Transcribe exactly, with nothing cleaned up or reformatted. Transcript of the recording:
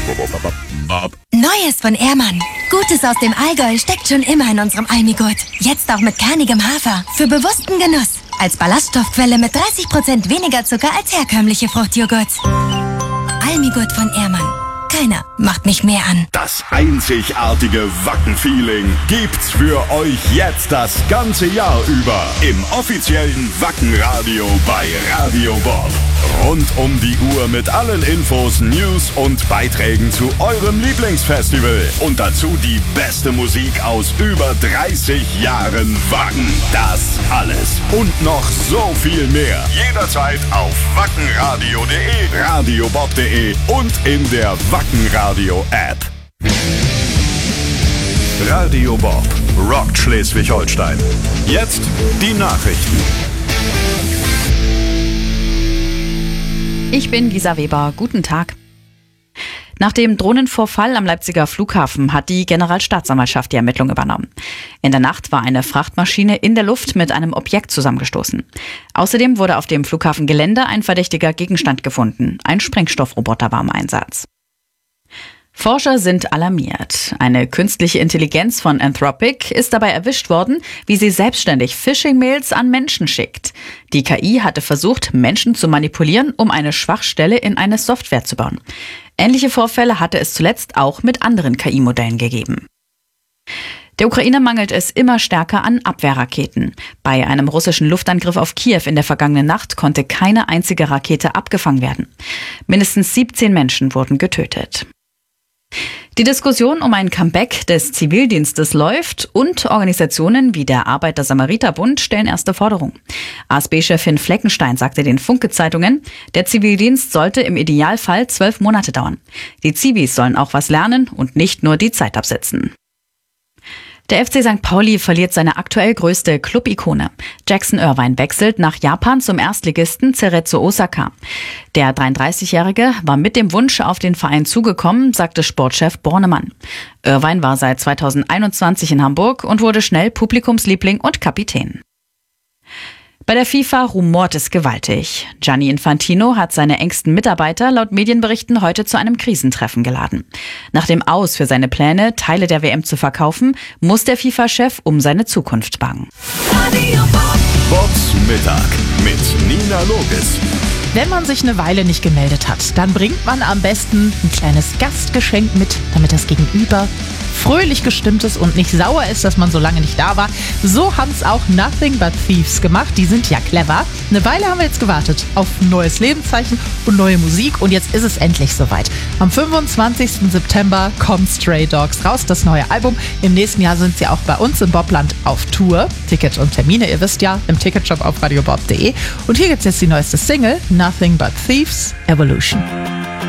Neues von Ehrmann. Gutes aus dem Allgäu steckt schon immer in unserem Almigurt. Jetzt auch mit kernigem Hafer. Für bewussten Genuss. Als Ballaststoffquelle mit dreißig Prozent weniger Zucker als herkömmliche Fruchtjoghurts. Almigurt von Ehrmann. Keiner macht mich mehr an. Das einzigartige Wacken-Feeling gibt's für euch jetzt das ganze Jahr über im offiziellen Wacken-Radio bei Radio Bob. Rund um die Uhr mit allen Infos, News und Beiträgen zu eurem Lieblingsfestival. Und dazu die beste Musik aus über dreißig Jahren Wacken. Das alles und noch so viel mehr. Jederzeit auf wackenradio punkt de, radiobob punkt de und in der Wackenradio-App. Radio Bob rockt Schleswig-Holstein. Jetzt die Nachrichten. Ich bin Lisa Weber. Guten Tag. Nach dem Drohnenvorfall am Leipziger Flughafen hat die Generalstaatsanwaltschaft die Ermittlung übernommen. In der Nacht war eine Frachtmaschine in der Luft mit einem Objekt zusammengestoßen. Außerdem wurde auf dem Flughafengelände ein verdächtiger Gegenstand gefunden. Ein Sprengstoffroboter war im Einsatz. Forscher sind alarmiert. Eine künstliche Intelligenz von Anthropic ist dabei erwischt worden, wie sie selbstständig Phishing-Mails an Menschen schickt. Die K I hatte versucht, Menschen zu manipulieren, um eine Schwachstelle in eine Software zu bauen. Ähnliche Vorfälle hatte es zuletzt auch mit anderen K I-Modellen gegeben. Der Ukraine mangelt es immer stärker an Abwehrraketen. Bei einem russischen Luftangriff auf Kiew in der vergangenen Nacht konnte keine einzige Rakete abgefangen werden. Mindestens siebzehn Menschen wurden getötet. Die Diskussion um ein Comeback des Zivildienstes läuft und Organisationen wie der Arbeiter-Samariter-Bund stellen erste Forderungen. A S B-Chefin Fleckenstein sagte den Funke-Zeitungen, der Zivildienst sollte im Idealfall zwölf Monate dauern. Die Zivis sollen auch was lernen und nicht nur die Zeit absitzen. Der F C Sankt Pauli verliert seine aktuell größte Club-Ikone. Jackson Irvine wechselt nach Japan zum Erstligisten Cerezo Osaka. Der dreiunddreißigjährige war mit dem Wunsch auf den Verein zugekommen, sagte Sportchef Bornemann. Irvine war seit zweitausendeinundzwanzig in Hamburg und wurde schnell Publikumsliebling und Kapitän. Bei der FIFA rumort es gewaltig. Gianni Infantino hat seine engsten Mitarbeiter laut Medienberichten heute zu einem Krisentreffen geladen. Nach dem Aus für seine Pläne, Teile der W M zu verkaufen, muss der FIFA-Chef um seine Zukunft bangen. Bobs Mittag mit Nina Logis. Wenn man sich eine Weile nicht gemeldet hat, dann bringt man am besten ein kleines Gastgeschenk mit, damit das Gegenüber fröhlich gestimmt ist und nicht sauer ist, dass man so lange nicht da war. So haben es auch Nothing But Thieves gemacht. Die sind ja clever. Eine Weile haben wir jetzt gewartet auf ein neues Lebenszeichen und neue Musik und jetzt ist es endlich soweit. Am fünfundzwanzigsten September kommt Stray Dogs raus, das neue Album. Im nächsten Jahr sind sie auch bei uns in Bobland auf Tour. Tickets und Termine, ihr wisst ja, im Ticketshop auf radiobob punkt de. Und hier gibt's jetzt die neueste Single, Nothing But Thieves, Evolution.